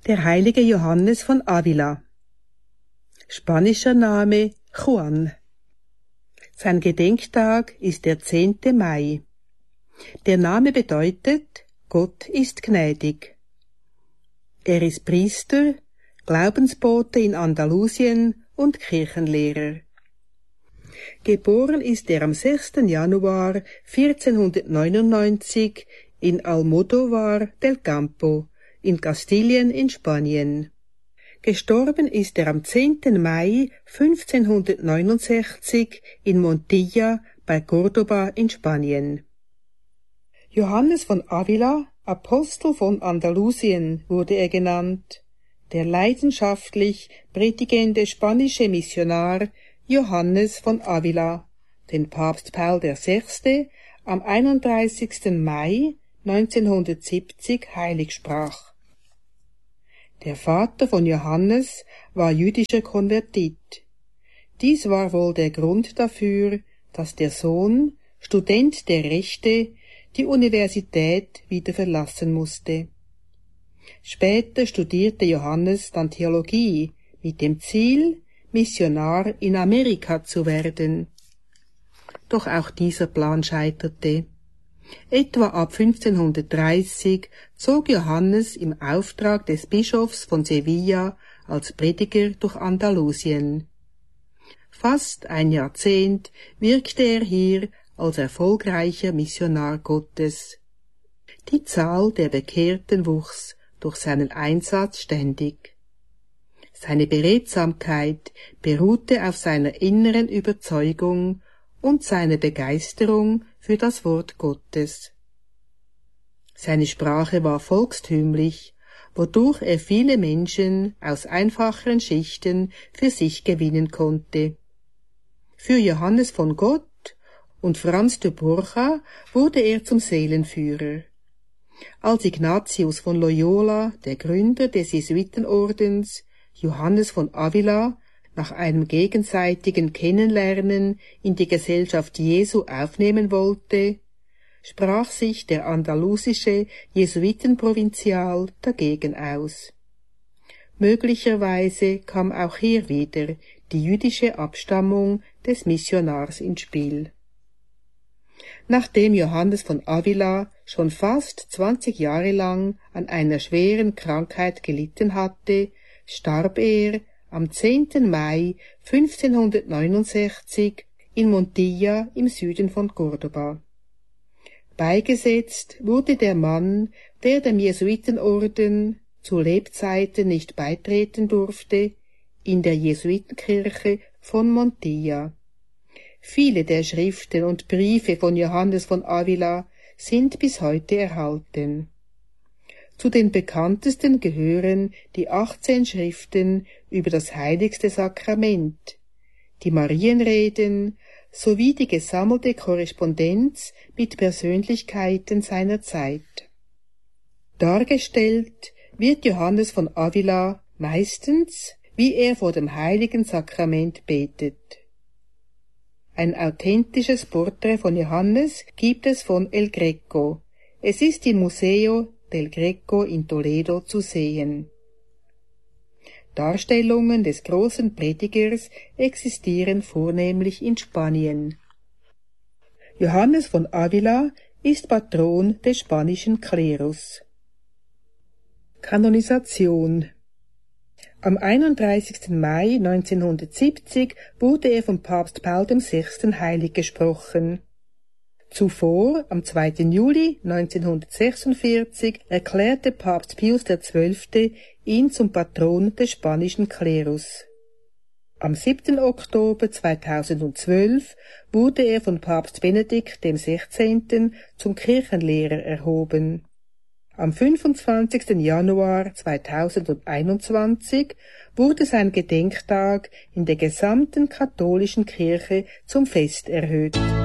Der heilige Johannes von Avila. Spanischer Name Juan. Sein Gedenktag ist der 10. Mai. Der Name bedeutet, Gott ist gnädig. Er ist Priester, Glaubensbote in Andalusien und Kirchenlehrer. Geboren ist er am 6. Januar 1499 in Almodóvar del Campo in Kastilien in Spanien. Gestorben ist er am 10. Mai 1569 in Montilla bei Córdoba in Spanien. Johannes von Avila, Apostel von Andalusien, wurde er genannt, der leidenschaftlich predigende spanische Missionar Johannes von Avila, den Papst Paul VI. Am 31. Mai 1970 heilig sprach. Der Vater von Johannes war jüdischer Konvertit. Dies war wohl der Grund dafür, dass der Sohn, Student der Rechte, die Universität wieder verlassen musste. Später studierte Johannes dann Theologie mit dem Ziel, Missionar in Amerika zu werden. Doch auch dieser Plan scheiterte. Etwa ab 1530 zog Johannes im Auftrag des Bischofs von Sevilla als Prediger durch Andalusien. Fast ein Jahrzehnt wirkte er hier als erfolgreicher Missionar Gottes. Die Zahl der Bekehrten wuchs durch seinen Einsatz ständig. Seine Beredsamkeit beruhte auf seiner inneren Überzeugung und seiner Begeisterung für das Wort Gottes. Seine Sprache war volkstümlich, wodurch er viele Menschen aus einfacheren Schichten für sich gewinnen konnte. Für Johannes von Gott und Franz de Borja wurde er zum Seelenführer. Als Ignatius von Loyola, der Gründer des Jesuitenordens, Johannes von Avila, nach einem gegenseitigen Kennenlernen in die Gesellschaft Jesu aufnehmen wollte, sprach sich der andalusische Jesuitenprovinzial dagegen aus. Möglicherweise kam auch hier wieder die jüdische Abstammung des Missionars ins Spiel. Nachdem Johannes von Avila schon fast 20 Jahre lang an einer schweren Krankheit gelitten hatte, starb er am 10. Mai 1569 in Montilla im Süden von Córdoba. Beigesetzt wurde der Mann, der dem Jesuitenorden zu Lebzeiten nicht beitreten durfte, in der Jesuitenkirche von Montilla. Viele der Schriften und Briefe von Johannes von Avila sind bis heute erhalten. Zu den bekanntesten gehören die 18 Schriften über das heiligste Sakrament, die Marienreden sowie die gesammelte Korrespondenz mit Persönlichkeiten seiner Zeit. Dargestellt wird Johannes von Avila meistens, wie er vor dem heiligen Sakrament betet. Ein authentisches Porträt von Johannes gibt es von El Greco. Es ist im Museo del Greco in Toledo zu sehen. Darstellungen des großen Predigers existieren vornehmlich in Spanien. Johannes von Avila ist Patron des spanischen Klerus. Kanonisation. Am 31. Mai 1970 wurde er vom Papst Paul VI. Heilig gesprochen. Zuvor, am 2. Juli 1946, erklärte Papst Pius XII. Ihn zum Patron des spanischen Klerus. Am 7. Oktober 2012 wurde er von Papst Benedikt XVI. Zum Kirchenlehrer erhoben. Am 25. Januar 2021 wurde sein Gedenktag in der gesamten katholischen Kirche zum Fest erhöht.